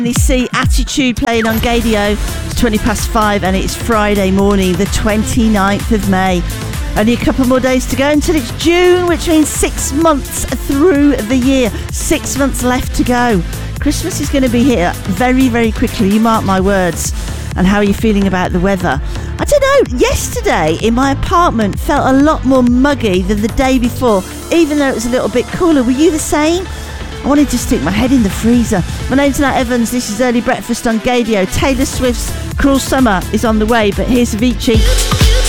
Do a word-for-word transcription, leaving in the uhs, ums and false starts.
They see Attitude playing on Gadio. It's twenty past five and it's Friday morning, the twenty-ninth of May. Only a couple more days to go until it's June, which means six months through the year. Six months left to go. Christmas is going to be here very, very quickly. You mark my words. And how are you feeling about the weather? I don't know. Yesterday in my apartment felt a lot more muggy than the day before, even though it was a little bit cooler. Were you the same? I wanted to stick my head in the freezer. My name's Nat Evans. This is Early Breakfast on Gadio. Taylor Swift's Cruel Summer is on the way, but here's Avicii.